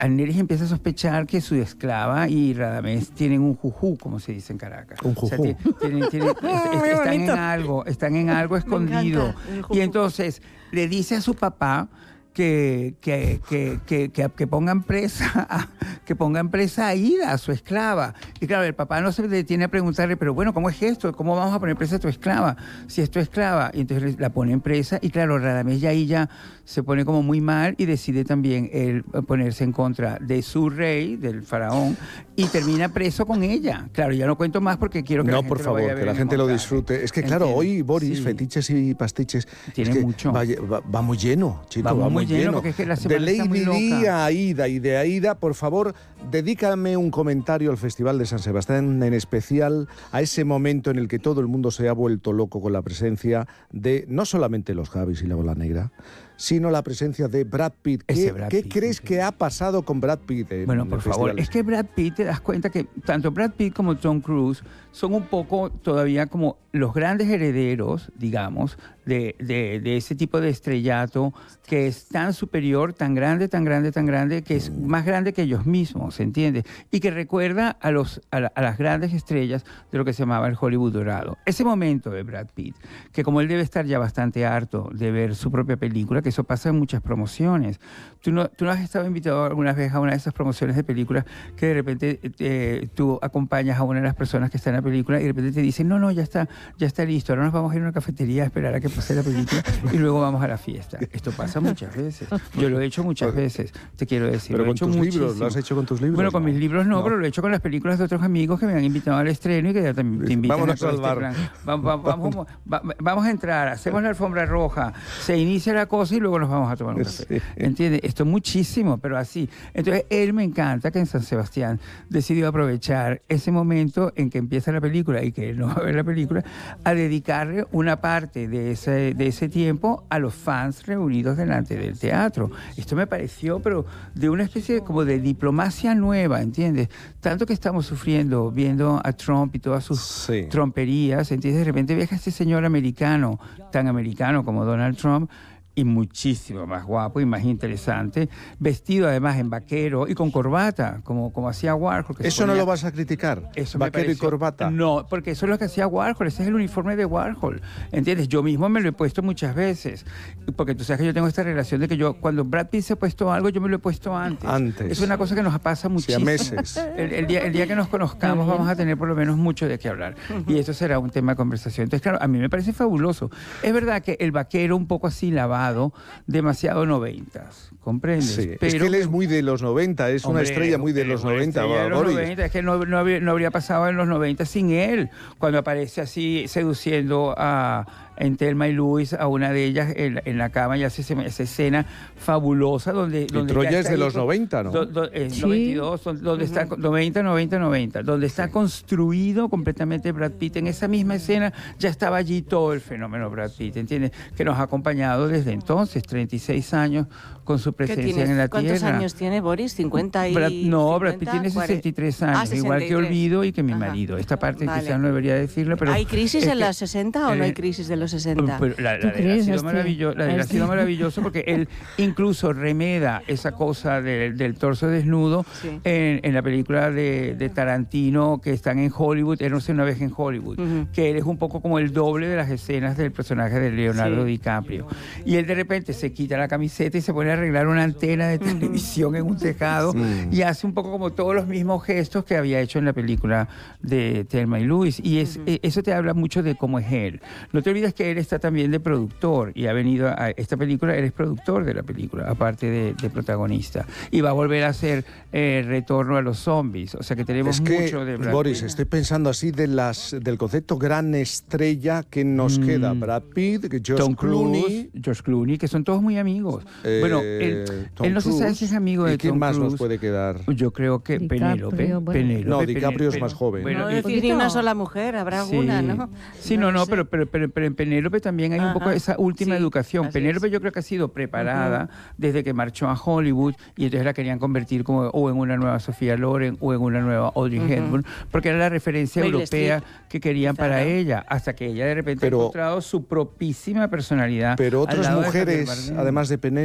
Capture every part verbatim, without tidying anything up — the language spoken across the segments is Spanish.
Amneris empieza a sospechar que su esclava y Radamés tienen un jujú, como se dice en Caracas. Un jujú. O sea, tienen, tienen, tienen, están en algo, están en algo escondido. Y entonces le dice a su papá que, que, que, que, que, que pongan presa a, que pongan presa a Ida, a su esclava. Y claro, el papá no se detiene a preguntarle, pero bueno, ¿cómo es esto? ¿Cómo vamos a poner presa a tu esclava? Si es tu esclava. Y entonces la ponen presa y claro, Radamés ya ahí ya se pone como muy mal y decide también él ponerse en contra de su rey, del faraón, y termina preso con ella. Claro, ya no cuento más porque quiero que no, la gente por favor, lo vaya a ver que la gente lo disfrute. Es que claro, ¿entiendes? hoy Boris, Sí. fetiches y pastiches, Tiene es que mucho. Va, va, va muy lleno, chico, Va va, muy muy lleno, lleno. porque es que la De semana está muy Lady Di loca. a Aida y de Aida, por favor, dedícame un comentario al Festival de San Sebastián, en especial a ese momento en el que todo el mundo se ha vuelto loco con la presencia de no solamente los Javis y la Bola Negra, sino la presencia de Brad Pitt. ¿Qué, Ese Brad ¿qué Pitt, crees sí. que ha pasado con Brad Pitt en Bueno, el por Festival favor, de es que Brad Pitt, te das cuenta que tanto Brad Pitt como Tom Cruise son un poco todavía como los grandes herederos, digamos, de, de, de ese tipo de estrellato que es tan superior, tan grande, tan grande, tan grande, que es más grande que ellos mismos, ¿se entiende? Y que recuerda a, los, a, la, a las grandes estrellas de lo que se llamaba el Hollywood dorado. Ese momento de Brad Pitt, que como él debe estar ya bastante harto de ver su propia película, que eso pasa en muchas promociones. ¿Tú no, tú no has estado invitado alguna vez a una de esas promociones de películas que de repente eh, tú acompañas a una de las personas que está en la película y de repente te dicen, no, no, ya está, ya está listo, ahora nos vamos a ir a una cafetería a esperar a que pase la película y luego vamos a la fiesta? Esto pasa muchas veces. Yo lo he hecho muchas veces, te quiero decir. Pero lo he con hecho tus muchísimo. libros, ¿lo has hecho con tus libros? Bueno, con no. mis libros no, no, pero lo he hecho con las películas de otros amigos que me han invitado al estreno y que ya también te invitan. Vámonos a todo al este bar. plan. Va, va, vamos, va, vamos a entrar, hacemos la alfombra roja, se inicia la cosa y luego nos vamos a tomar un café. Sí. ¿Entiendes? Esto muchísimo, pero así. Entonces, él me encanta que en San Sebastián decidió aprovechar ese momento en que empieza la película y que él no va a ver la película, a dedicarle una parte de ese, de ese tiempo a los fans reunidos delante del teatro. Esto me pareció, pero de una especie de, como de diplomacia nueva, ¿entiendes? Tanto que estamos sufriendo viendo a Trump y todas sus Sí. tromperías, ¿entiendes? De repente viaja este señor americano, tan americano como Donald Trump, y muchísimo más guapo y más interesante, vestido además en vaquero y con corbata, como, como hacía Warhol. Que Eso no lo vas a criticar, eso me vaquero y pareció- corbata. No, porque eso es lo que hacía Warhol, ese es el uniforme de Warhol, ¿entiendes? Yo mismo me lo he puesto muchas veces, porque tú sabes que yo tengo esta relación de que yo, cuando Brad Pitt se ha puesto algo, yo me lo he puesto antes. Antes. Es una cosa que nos pasa muchísimo. meses. El, el día, el día que nos conozcamos vamos a tener por lo menos mucho de qué hablar, y eso será un tema de conversación. Entonces, claro, a mí me parece fabuloso. Es verdad que el vaquero un poco así lavado, demasiado noventas, ¿comprendes? Sí, es Pero que él es muy de los noventa, es una Hombre, estrella muy de es los una noventa. estrella de los Boris. noventa, es que no, no, habría, no habría pasado en los noventa sin él, cuando aparece así seduciendo a, en Thelma y Luis a una de ellas en, en la cama y hace ese- esa escena fabulosa donde... Y donde Troya ya es está de ahí los con- noventa, ¿no? do- do- eh, Sí. noventa y dos, son- donde está noventa, noventa, noventa, donde está construido completamente Brad Pitt. En esa misma escena ya estaba allí todo el fenómeno Brad Pitt, ¿entiendes? Que nos ha acompañado desde entonces, treinta y seis años con su ¿Qué presencia tienes? en la ¿Cuántos Tierra. años tiene Boris? ¿cincuenta y Brad- no, Brad Pitt cincuenta, tiene sesenta y tres años, Ah, igual que sesenta y tres. Olvido y que mi Ajá. marido. Esta parte Vale. quizás no debería decirlo, pero... ¿Hay crisis es en que- los sesenta o no hay eh, crisis de los sesenta? Pero la, ¿Tú la de él ha crees, sido Asti? maravilloso, la de él ha Asti? sido maravilloso porque él incluso remeda esa cosa de- del torso desnudo Sí. en, en la película de, de Tarantino que están en Hollywood, Érase una vez en Hollywood, Ujú. que él es un poco como el doble de las escenas del personaje de Leonardo Sí. DiCaprio. Y él de repente se quita la camiseta y se pone a arreglar una antena de televisión en un tejado Mm. y hace un poco como todos los mismos gestos que había hecho en la película de Thelma y Luis. Y es, eh, eso te habla mucho de cómo es él. No te olvides que él está también de productor y ha venido a esta película, él es productor de la película, aparte de, de protagonista. Y va a volver a hacer eh, Retorno a los Zombies. O sea que tenemos Es que, mucho de Brad Boris, Pitt. estoy pensando así de las, del concepto gran estrella que nos Mm. queda. Brad Pitt, George Tom Clooney. Cruise, George Clooney, que son todos muy amigos. eh, bueno, él, Tom él no se sabe Cruise. si es amigo de ¿Y quién Tom más Cruise. nos puede quedar? Yo creo que DiCaprio, Penélope. bueno. Penélope, No, DiCaprio es Penélope. más joven. Bueno, no y- decís ni una sola mujer, habrá Sí. alguna, ¿no? Sí, no, no, lo sé. pero, pero, pero, pero en Penélope también hay un Ajá. poco esa última Sí, educación. así Penélope es. yo creo que ha sido preparada desde que marchó a Hollywood y entonces la querían convertir como o en una nueva Sofía Loren o en una nueva Audrey Ujú. Hepburn, porque era la referencia Meryl europea Streep, que querían quizá, para ¿no? ella, hasta que ella de repente Pero- ha encontrado su propísima personalidad. Pero al otras lado de Javier mujeres, Bardem. además de Penélope,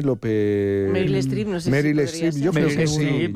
Eh, Meryl Streep, no sé si Meryl podría Streep, ser. yo creo Meryl que sí. Streep,